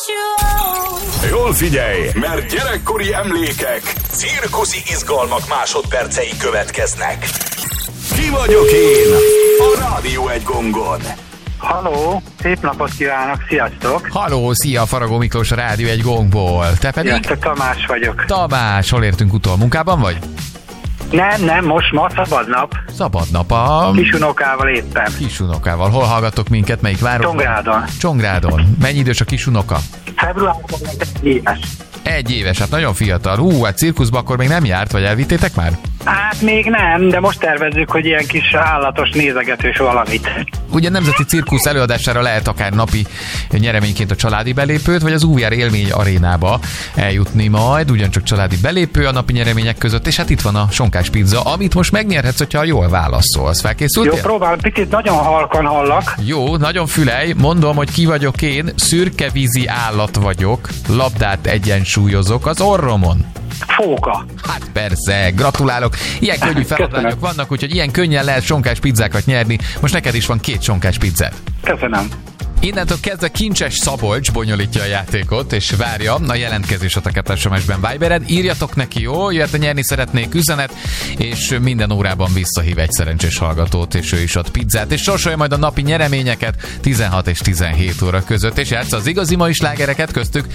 Jól figyelj, mert gyerekkori emlékek, cirkuszi izgalmak másodpercei következnek. Ki vagyok én? A Rádió Egy gongon. Halló, szép napot kívánok, sziasztok! Halló, szia, Faragó Miklós, a Rádió Egy gongból. Te pedig? Sziasztok, Tamás vagyok. Tamás, hol értünk utol? Munkában vagy? Nem, most ma szabad nap. Szabad nap a... Kisunokával éppen. Kisunokával. Hol hallgattok minket? Melyik városban? Csongrádon. Csongrádon. Mennyi idős a kisunoka? Februárban 1 éves. 1 éves, hát nagyon fiatal. Hát cirkuszba akkor még nem járt, vagy elvittétek már? Hát még nem, de most tervezzük, hogy ilyen kis állatos nézegetős valamit. Ugye nemzeti cirkusz előadására lehet akár napi nyereményként a családi belépőt, vagy az UVR élmény arénába eljutni majd, ugyancsak családi belépő a napi nyeremények között, és hát itt van a sonkás pizza, amit most megnyerhetsz, hogyha jól válaszolsz. Felkészültél? Jó, próbálom, picit nagyon halkan hallak. Jó, nagyon fülej, mondom, hogy ki vagyok én, szürkevízi állat vagyok, labdát egyensúlyozok az orromon. Fóka. Hát persze, gratulálok. Ilyen könnyű feladványok vannak, úgyhogy ilyen könnyen lehet sonkás pizzákat nyerni. Most neked is van 2 sonkás pizzát. Köszönöm. Innentől kezdve Kincses Szabolcs bonyolítja a játékot, és várja a jelentkezéseket SMS-ben, Viberen. Írjatok neki, jó? Jöhet a nyerni szeretnék üzenet, és minden órában visszahív egy szerencsés hallgatót, és ő is ad pizzát, és sorsolja majd a napi nyereményeket 16 és 17 óra között, és játsza az igazi mai slágereket, köztük